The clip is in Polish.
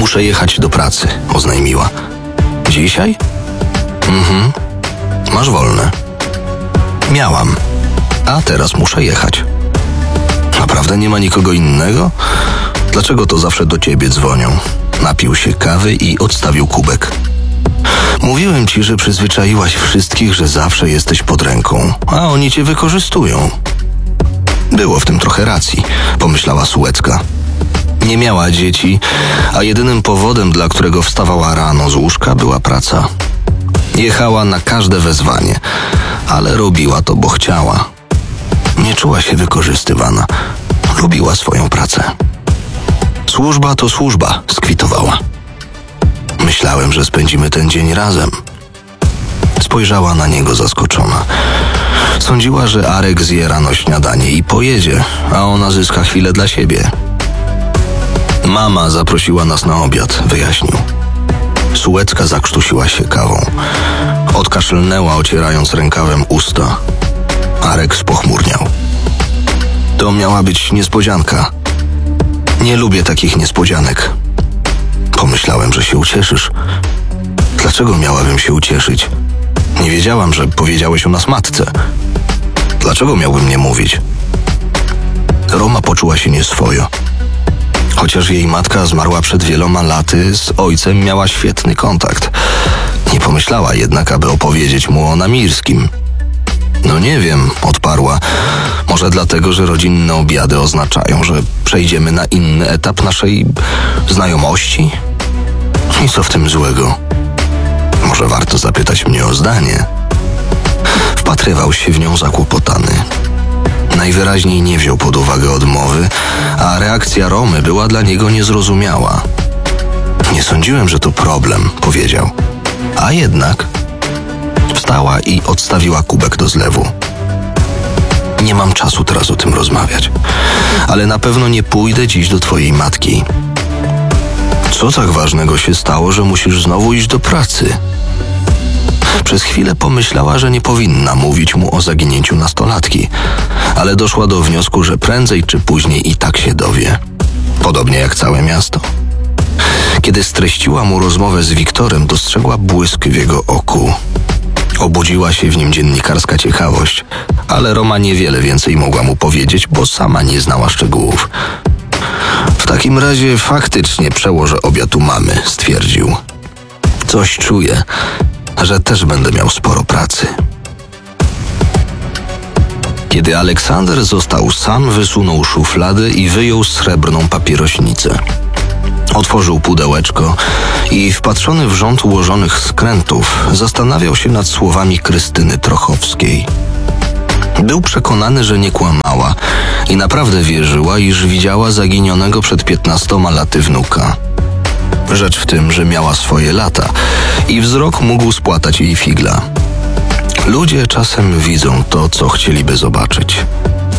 Muszę jechać do pracy, oznajmiła. Dzisiaj? Masz wolne. Miałam, a teraz muszę jechać. Naprawdę nie ma nikogo innego? Dlaczego to zawsze do ciebie dzwonią? Napił się kawy i odstawił kubek. Mówiłem ci, że przyzwyczaiłaś wszystkich, że zawsze jesteś pod ręką, a oni cię wykorzystują. Było w tym trochę racji, pomyślała Sułecka. Nie miała dzieci, a jedynym powodem, dla którego wstawała rano z łóżka, była praca. Jechała na każde wezwanie, ale robiła to, bo chciała. Nie czuła się wykorzystywana. Lubiła swoją pracę. Służba to służba, skwitowała. Myślałem, że spędzimy ten dzień razem. Spojrzała na niego zaskoczona. Sądziła, że Arek zje rano śniadanie i pojedzie, a ona zyska chwilę dla siebie. Mama zaprosiła nas na obiad, wyjaśnił. Sułecka zakrztusiła się kawą. Odkaszlnęła, ocierając rękawem usta. Arek spochmurniał. To miała być niespodzianka. Nie lubię takich niespodzianek. Pomyślałem, że się ucieszysz. Dlaczego miałabym się ucieszyć? Nie wiedziałam, że powiedziałeś o nas matce. Dlaczego miałbym nie mówić? Roma poczuła się nieswojo. Chociaż jej matka zmarła przed wieloma laty, z ojcem miała świetny kontakt. Nie pomyślała jednak, aby opowiedzieć mu o Namirskim. No nie wiem, odparła. Może dlatego, że rodzinne obiady oznaczają, że przejdziemy na inny etap naszej znajomości? I co w tym złego? Może warto zapytać mnie o zdanie? Wpatrywał się w nią zakłopotany. Najwyraźniej nie wziął pod uwagę odmowy, a reakcja Romy była dla niego niezrozumiała. Nie sądziłem, że to problem, powiedział. A jednak wstała i odstawiła kubek do zlewu. Nie mam czasu teraz o tym rozmawiać, ale na pewno nie pójdę dziś do twojej matki. Co tak ważnego się stało, że musisz znowu iść do pracy? Przez chwilę pomyślała, że nie powinna mówić mu o zaginięciu nastolatki, ale doszła do wniosku, że prędzej czy później i tak się dowie. Podobnie jak całe miasto. Kiedy streściła mu rozmowę z Wiktorem, dostrzegła błysk w jego oku. Obudziła się w nim dziennikarska ciekawość, ale Roma niewiele więcej mogła mu powiedzieć, bo sama nie znała szczegółów. W takim razie faktycznie przełożę obiad u mamy, stwierdził. Coś czuję, że też będę miał sporo pracy. Kiedy Aleksander został sam, wysunął szuflady i wyjął srebrną papierośnicę. Otworzył pudełeczko i wpatrzony w rząd ułożonych skrętów zastanawiał się nad słowami Krystyny Trochowskiej. Był przekonany, że nie kłamała i naprawdę wierzyła, iż widziała zaginionego przed 15 laty wnuka. Rzecz w tym, że miała swoje lata i wzrok mógł spłatać jej figla. Ludzie czasem widzą to, co chcieliby zobaczyć.